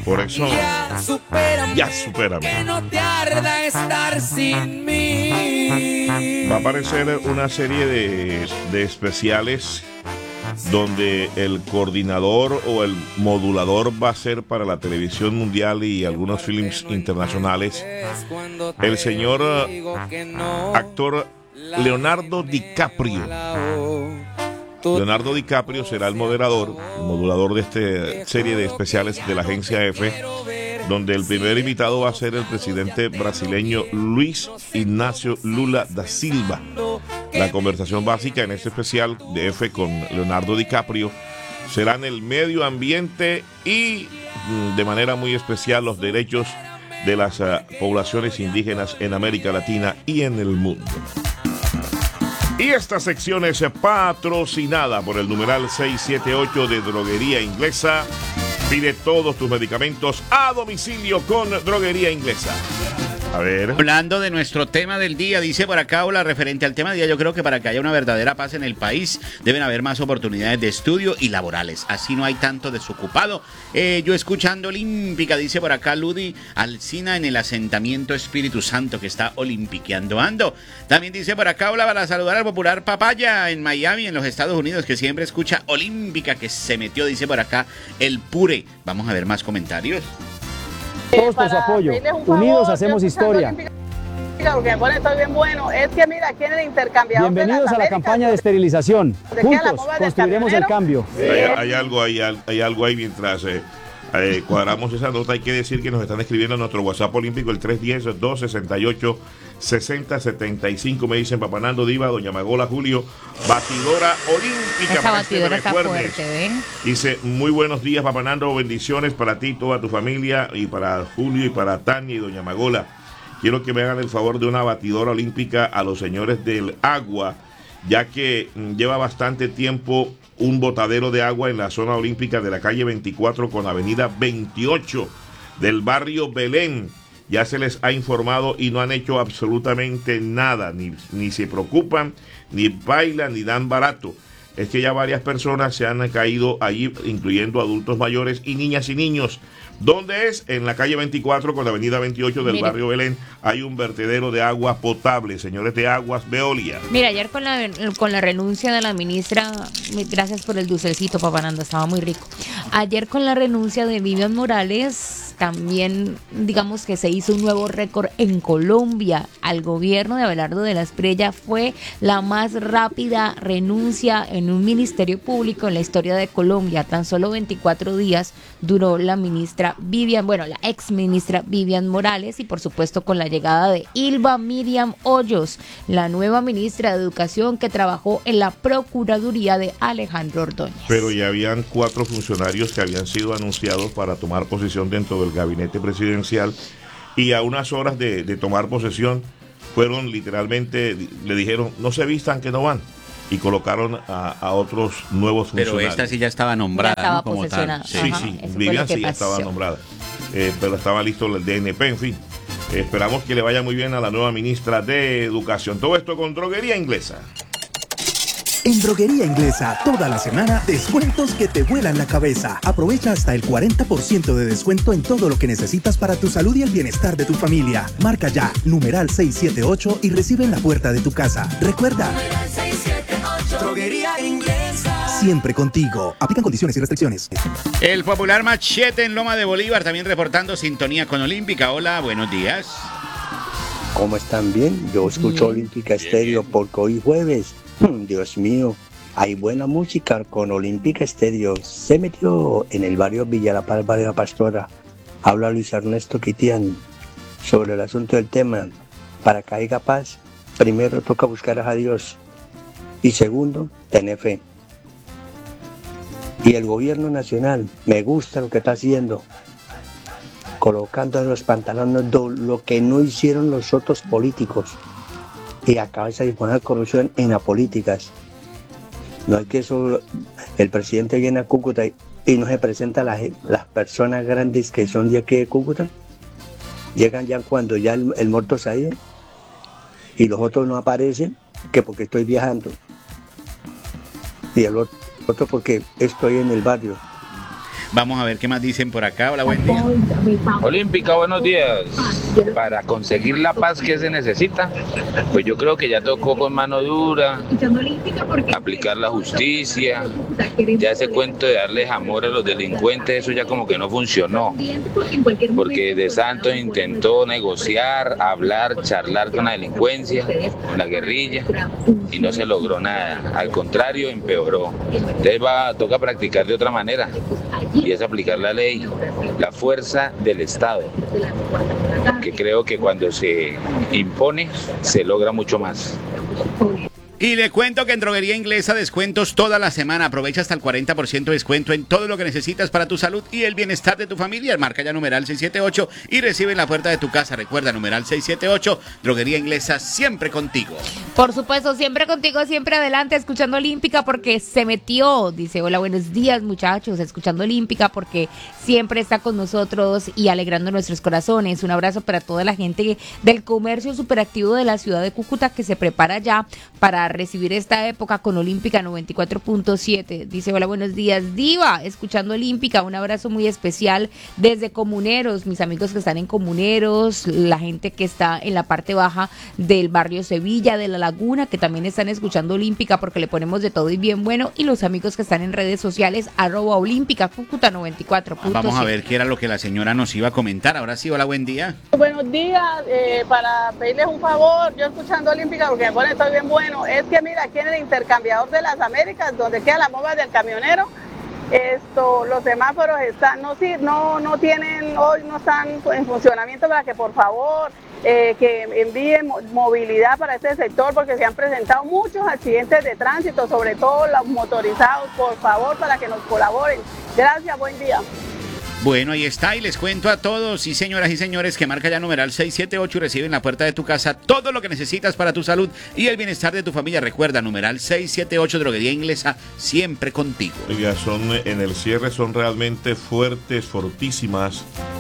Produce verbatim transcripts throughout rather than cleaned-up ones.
Por eso, Ya supérame, ya supérame. que no te arda estar sin mí. Va a aparecer una serie de, de especiales donde el coordinador o el modulador va a ser para la televisión mundial y algunos films internacionales el señor actor Leonardo DiCaprio. Leonardo DiCaprio será el moderador, el modulador de esta serie de especiales de la agencia F, donde el primer invitado va a ser el presidente brasileño Luis Ignacio Lula da Silva. La conversación básica en este especial de F con Leonardo DiCaprio será en el medio ambiente y de manera muy especial los derechos de las uh, poblaciones indígenas en América Latina y en el mundo. Y esta sección es patrocinada por el numeral seiscientos setenta y ocho de Droguería Inglesa. Pide todos tus medicamentos a domicilio con Droguería Inglesa. A ver. Hablando de nuestro tema del día, dice por acá, hola, referente al tema del día, yo creo que para que haya una verdadera paz en el país deben haber más oportunidades de estudio y laborales, así no hay tanto desocupado. Eh, yo escuchando Olímpica, dice por acá Ludi Alcina en el asentamiento Espíritu Santo que está olimpiqueando ando. También dice por acá, hola, para saludar al popular Papaya en Miami, en los Estados Unidos, que siempre escucha Olímpica, que se metió, dice por acá, el Pure. Vamos a ver más comentarios. Todos por su apoyo. Unidos hacemos historia. Lo que me pone estoy bien bueno es que mira, aquí en el intercambiador. Bienvenidos a la campaña de esterilización. Juntos construiremos el cambio. Hay, hay algo ahí, hay algo ahí mientras eh, eh, cuadramos esa nota. Hay que decir que nos están escribiendo a nuestro WhatsApp olímpico, el tres uno cero, dos seis ocho, seis cero siete cinco. Me dicen Papanando Diva, Doña Magola Julio, batidora olímpica. Esa batidora está fuerte, ¿eh? Dice, muy buenos días, Papanando, bendiciones para ti, toda tu familia, y para Julio, y para Tania y Doña Magola. Quiero que me hagan el favor de una batidora olímpica a los señores del agua, ya que lleva bastante tiempo un botadero de agua en la zona olímpica de la calle veinticuatro con avenida veintiocho del barrio Belén. Ya se les ha informado y no han hecho absolutamente nada, ni, ni se preocupan, ni bailan, ni dan barato. Es que ya varias personas se han caído allí, incluyendo adultos mayores y niñas y niños. ¿Dónde es? En la calle veinticuatro con la avenida veintiocho del Mire. barrio Belén. Hay un vertedero de agua potable, señores de Aguas Veolia. Mira, ayer con la, con la renuncia de la ministra, gracias por el dulcecito, Papanando, estaba muy rico. Ayer con la renuncia de Vivian Morales, también digamos que se hizo un nuevo récord en Colombia. Al gobierno de Abelardo de la Espriella fue la más rápida renuncia en un ministerio público en la historia de Colombia. Tan solo veinticuatro días duró la ministra Vivian, bueno, la ex ministra Vivian Morales, y por supuesto con la llegada de Ilva Miriam Hoyos, la nueva ministra de Educación que trabajó en la Procuraduría de Alejandro Ordóñez. Pero ya habían cuatro funcionarios que habían sido anunciados para tomar posición dentro del gabinete presidencial, y a unas horas de, de tomar posesión fueron literalmente, le dijeron, no se vistan que no van, y colocaron a, a otros nuevos funcionarios. Pero esta sí ya estaba nombrada, ya estaba ¿no? Como tal. posesionada. Sí, Ajá, sí, eso fue Vivian lo que sí ya pasó. estaba nombrada, eh, pero estaba listo el D N P, en fin. Eh, esperamos que le vaya muy bien a la nueva ministra de Educación. Todo esto con Droguería Inglesa. En Droguería Inglesa, toda la semana, descuentos que te vuelan la cabeza. Aprovecha hasta el cuarenta por ciento de descuento en todo lo que necesitas para tu salud y el bienestar de tu familia. Marca ya, numeral seiscientos setenta y ocho y recibe en la puerta de tu casa. Recuerda, Droguería Inglesa. siempre contigo. Aplican condiciones y restricciones. El popular Machete en Loma de Bolívar, también reportando sintonía con Olímpica. Hola, buenos días. ¿Cómo están? Bien, yo escucho Bien. Olímpica Estéreo porque hoy jueves, Dios mío, hay buena música con Olímpica Estéreo. Se metió en el barrio Villa La Palma de la Pastora. Habla Luis Ernesto Quitián sobre el asunto del tema. Para que haya paz, primero toca buscar a Dios y segundo, tener fe. Y el gobierno nacional, me gusta lo que está haciendo, colocando en los pantalones lo que no hicieron los otros políticos y acaba de poner corrupción en las políticas. No es que eso, el presidente viene a Cúcuta y, y no se presenta a las, las personas grandes que son de aquí de Cúcuta, llegan ya cuando ya el, el muerto se ha ido y los otros no aparecen, que porque estoy viajando y el otro porque estoy en el barrio. Vamos a ver qué más dicen por acá. Hola, buen día. Olímpica, buenos días. Para conseguir la paz que se necesita, pues yo creo que ya tocó con mano dura, aplicar la justicia, ya ese cuento de darles amor a los delincuentes, eso ya como que no funcionó, porque De Santos intentó negociar, hablar, charlar con la delincuencia, con la guerrilla, y no se logró nada, al contrario, empeoró. Entonces va, toca practicar de otra manera, y es aplicar la ley, la fuerza del Estado, que creo que cuando se impone se logra mucho más. Y le cuento que en Droguería Inglesa descuentos toda la semana. Aprovecha hasta el cuarenta por ciento de descuento en todo lo que necesitas para tu salud y el bienestar de tu familia. Marca ya numeral seiscientos setenta y ocho y recibe en la puerta de tu casa. Recuerda, numeral seiscientos setenta y ocho. Droguería Inglesa, siempre contigo. Por supuesto, siempre contigo, siempre adelante, escuchando Olímpica porque se metió. Dice, hola, buenos días, muchachos. Escuchando Olímpica porque siempre está con nosotros y alegrando nuestros corazones. Un abrazo para toda la gente del comercio superactivo de la ciudad de Cúcuta que se prepara ya para recibir esta época con Olímpica noventa y cuatro punto siete. Dice, hola, buenos días, Diva, escuchando Olímpica, un abrazo muy especial desde Comuneros, mis amigos que están en Comuneros, la gente que está en la parte baja del barrio Sevilla, de La Laguna, que también están escuchando Olímpica porque le ponemos de todo y bien bueno, y los amigos que están en redes sociales, arroba Olímpica, Cúcuta noventa y cuatro punto siete. Vamos a ver qué era lo que la señora nos iba a comentar. Ahora sí, hola, buen día. Buenos días, eh, para pedirles un favor, yo escuchando Olímpica porque me pone estoy bien bueno, es que mira, aquí en el intercambiador de las Américas, donde queda la moga del camionero, esto, los semáforos están, no, sí, no, no tienen, hoy no están en funcionamiento para que por favor eh, que envíen movilidad para este sector porque se han presentado muchos accidentes de tránsito, sobre todo los motorizados, por favor para que nos colaboren. Gracias, buen día. Bueno, ahí está, y les cuento a todos, sí señoras y señores, que marca ya numeral seiscientos setenta y ocho y recibe en la puerta de tu casa todo lo que necesitas para tu salud y el bienestar de tu familia. Recuerda, numeral seiscientos setenta y ocho, Droguería Inglesa, siempre contigo. Oiga, son, en el cierre son realmente fuertes, fortísimas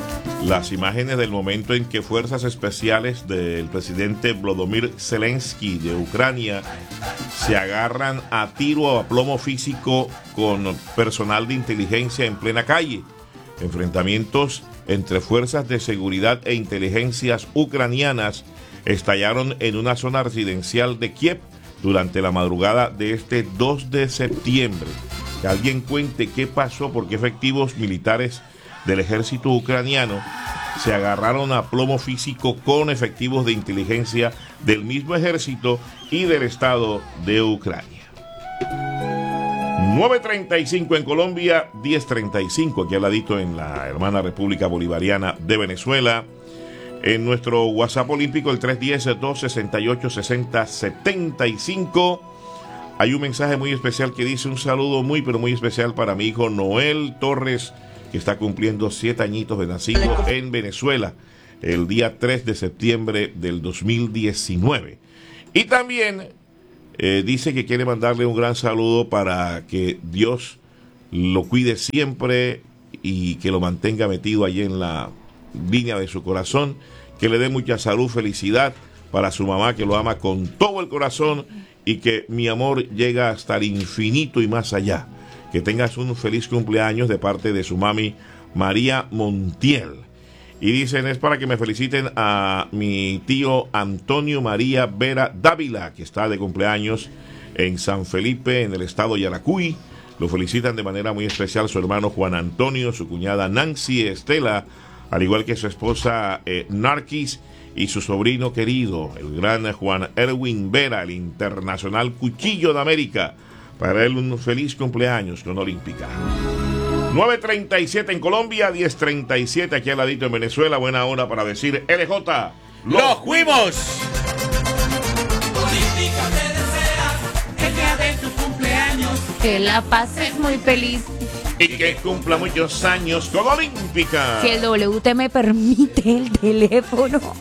las imágenes del momento en que fuerzas especiales del presidente Volodymyr Zelensky de Ucrania se agarran a tiro o a plomo físico con personal de inteligencia en plena calle. Enfrentamientos entre fuerzas de seguridad e inteligencias ucranianas estallaron en una zona residencial de Kiev durante la madrugada de este dos de septiembre. Que alguien cuente qué pasó, porque efectivos militares del ejército ucraniano se agarraron a plomo físico con efectivos de inteligencia del mismo ejército y del Estado de Ucrania. nueve treinta y cinco en Colombia, diez treinta y cinco aquí al ladito en la hermana República Bolivariana de Venezuela. En nuestro WhatsApp olímpico, el tres uno cero, dos seis ocho, seis cero siete cinco, hay un mensaje muy especial que dice: un saludo muy pero muy especial para mi hijo Noel Torres, que está cumpliendo siete añitos de nacido en Venezuela el día tres de septiembre del dos mil diecinueve. Y también Eh, dice que quiere mandarle un gran saludo para que Dios lo cuide siempre y que lo mantenga metido allí en la línea de su corazón, que le dé mucha salud, felicidad para su mamá, que lo ama con todo el corazón y que mi amor llega hasta el infinito y más allá. Que tengas un feliz cumpleaños de parte de su mami María Montiel. Y dicen, es para que me feliciten a mi tío Antonio María Vera Dávila, que está de cumpleaños en San Felipe, en el estado de Yaracuy. Lo felicitan de manera muy especial su hermano Juan Antonio, su cuñada Nancy Estela, al igual que su esposa eh, Narquis y su sobrino querido, el gran Juan Erwin Vera, el internacional Cuchillo de América. Para él un feliz cumpleaños con Olímpica. nueve treinta y siete en Colombia, diez treinta y siete aquí al ladito en Venezuela. Buena hora para decir L J. ¡Los fuimos! Olímpica te desea el día de tu cumpleaños. Que la pases muy feliz. Y que cumpla muchos años con Olímpica. Si el W T me permite el teléfono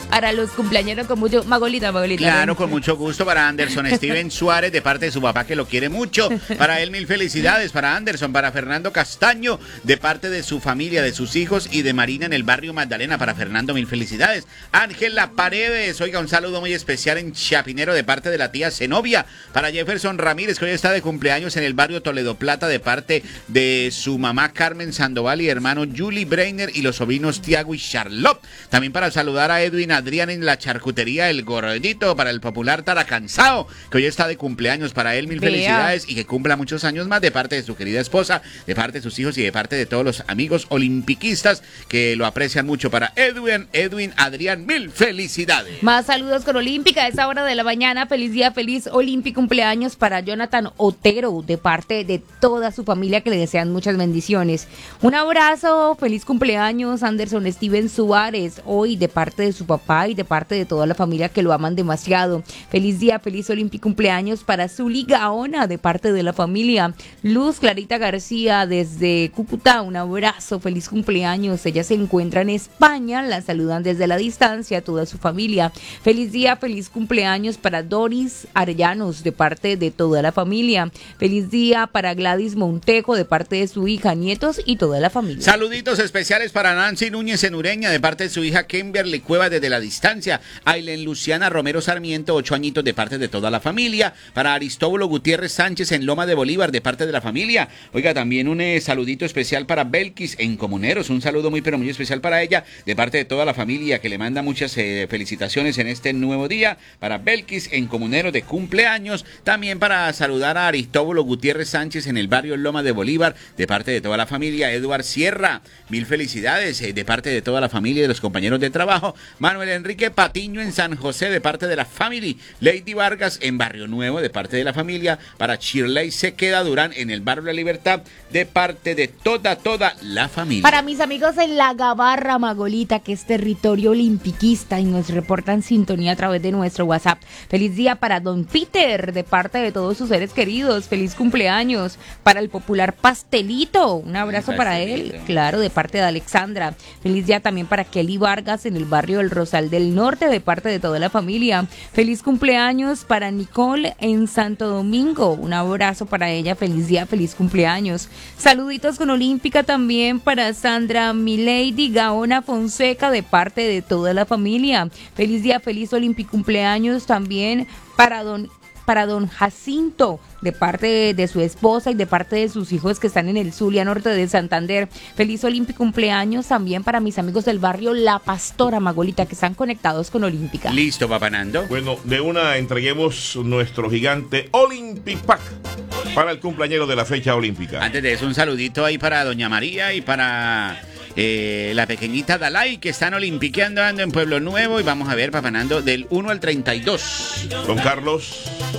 Para los cumpleaños con mucho... Magolita, Magolita. Claro, ven. con mucho gusto para Anderson Steven Suárez, de parte de su papá que lo quiere mucho. Para él mil felicidades, para Anderson, para Fernando Castaño, de parte de su familia, de sus hijos y de Marina en el barrio Magdalena. Para Fernando mil felicidades. Ángela Paredes, oiga, un saludo muy especial en Chapinero de parte de la tía Zenobia. Para Jefferson Ramírez, que hoy está de cumpleaños en el barrio Toledo Plata, de parte de su mamá Carmen Sandoval y hermano Julie Breiner y los sobrinos Tiago y Charlotte. También para saludar a Edwin Adrián en la charcutería El Gordito, para el popular Taracansao, que hoy está de cumpleaños. Para él mil Vea. felicidades y que cumpla muchos años más, de parte de su querida esposa, de parte de sus hijos y de parte de todos los amigos olimpiquistas que lo aprecian mucho. Para Edwin, Edwin Adrián, mil felicidades. Más saludos con Olímpica a esa hora de la mañana. Feliz día, feliz Olímpico cumpleaños para Jonathan Otero, de parte de toda su familia, que le desean muchas bendiciones. Un abrazo, feliz cumpleaños Anderson Steven Suárez, hoy de parte de su papá y de parte de toda la familia que lo aman demasiado. Feliz día, feliz Olímpico cumpleaños para Zuli Gaona, de parte de la familia. Luz Clarita García desde Cúcuta, un abrazo, feliz cumpleaños. Ella se encuentra en España, la saludan desde la distancia toda su familia. Feliz día, feliz cumpleaños para Doris Arellanos, de parte de toda la familia. Feliz día para Gladys Montejo, de parte de su hija, nietos y toda la familia. Saluditos especiales para Nancy Núñez en Ureña, de parte de su hija Kimberly Cueva desde la distancia. Aileen Luciana Romero Sarmiento, ocho añitos, de parte de toda la familia. Para Aristóbulo Gutiérrez Sánchez en Loma de Bolívar, de parte de la familia. Oiga, también un eh, saludito especial para Belkis en Comuneros, un saludo muy pero muy especial para ella, de parte de toda la familia, que le manda muchas eh, felicitaciones en este nuevo día. Para Belkis en Comuneros de cumpleaños. También para saludar a Aristóbulo Gutiérrez Sánchez en el barrio Loma de Bolívar, de parte de toda la familia. Eduard Sierra, mil felicidades eh, de parte de toda la familia y de los compañeros de trabajo. Manuel Enrique Patiño en San José, de parte de la family. Lady Vargas en Barrio Nuevo, de parte de la familia. Para Shirley Sequeda Durán en el barrio La Libertad, de parte de toda, toda la familia. Para mis amigos en La Gabarra, Magolita, que es territorio olimpiquista y nos reportan sintonía a través de nuestro WhatsApp. Feliz día para Don Peter, de parte de todos sus seres queridos. Feliz cumpleaños para el popular Pastelito. Un abrazo Un para pastelito. él, claro, de parte de Alexandra. Feliz día también para Kelly Vargas en el barrio El Rosal del Norte, de parte de toda la familia. Feliz cumpleaños para Nicole en Santo Domingo. Un abrazo para ella. Feliz día, feliz cumpleaños. Saluditos con Olímpica también para Sandra Milady Gaona Fonseca, de parte de toda la familia. Feliz día, feliz Olímpico cumpleaños también para don para don Jacinto, de parte de, de su esposa y de parte de sus hijos que están en el Zulia Norte de Santander. Feliz Olímpico cumpleaños también para mis amigos del barrio La Pastora, Magolita, que están conectados con Olímpica. Listo, papá Nando. Bueno, de una entreguemos nuestro gigante Olympic Pack para el cumpleañero de la fecha olímpica. Antes de eso, un saludito ahí para doña María y para eh, la pequeñita Dalai, que están olimpiqueando ando en Pueblo Nuevo. Y vamos a ver, papá Nando, del uno al treinta y dos. Don Carlos,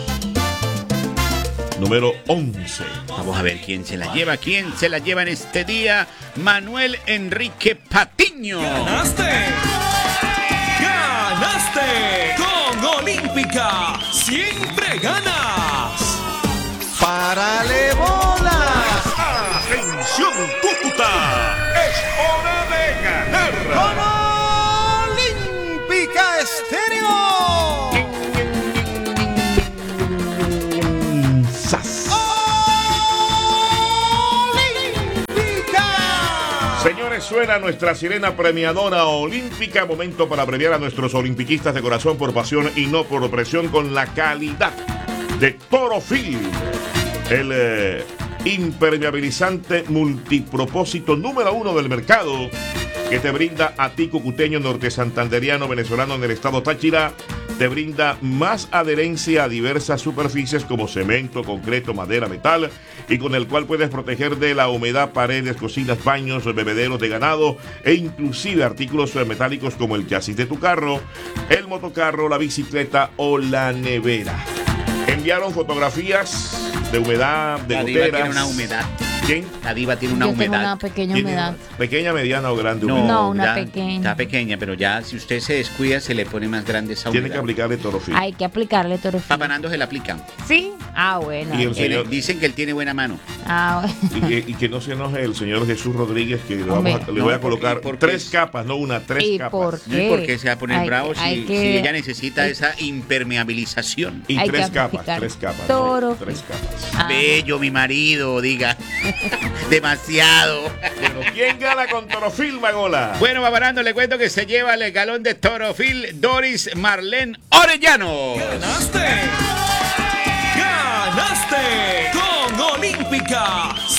número once. Vamos a ver quién se la lleva, quién se la lleva en este día. Manuel Enrique Patiño. ¡Ganaste! ¡Ganaste! Con Olímpica siempre ganas. ¡Párale bolas! ¡Atención, Cúcuta! ¡Es hora de ganar! ¡Con Olímpica Estéreo! ¡Sas! ¡Olímpica! Señores, suena nuestra sirena premiadora olímpica. Momento para premiar a nuestros olimpiquistas de corazón por pasión y no por presión, con la calidad de Torofil, el eh, impermeabilizante multipropósito número uno del mercado, que te brinda a ti, cucuteño, norte santanderiano, venezolano en el estado Táchira. Te brinda más adherencia a diversas superficies como cemento, concreto, madera, metal, y con el cual puedes proteger de la humedad paredes, cocinas, baños, bebederos de ganado e inclusive artículos metálicos como el chasis de tu carro, el motocarro, la bicicleta o la nevera. Enviaron fotografías de humedad, de La diva goteras. tiene una humedad. ¿Quién? La diva tiene una Yo tengo humedad. una pequeña ¿Tiene humedad. una pequeña, mediana o grande No, humedad? No, una ya pequeña. Está pequeña, pero ya si usted se descuida se le pone más grande esa Tiene que humedad. aplicarle Torofil. Hay que aplicarle Torofil. Papá Nando se la aplica. Sí, Ah, bueno. Y el Tiene- señor- dicen que él tiene buena mano. Ah, bueno. Y que, y que no se enoje el señor Jesús Rodríguez, que le, vamos Hombre. a- le voy a No, colocar ¿por qué? ¿Por qué? tres capas, no una, tres ¿Y capas. por No, ¿y qué? por qué se va a poner Hay- bravo hay si, que- si ella necesita hay- esa impermeabilización? Y Hay tres que capas, aplicar tres capas. toro. ¿no? Tres capas. Ah. Bello, mi marido, diga. Demasiado. Bueno, ¿quién gana con Torofil, Magola? Bueno, Babarando, le cuento que se lleva el galón de Torofil Doris Marlene Orellano. ¡Ganaste! ¡Ganaste! Con Olímpica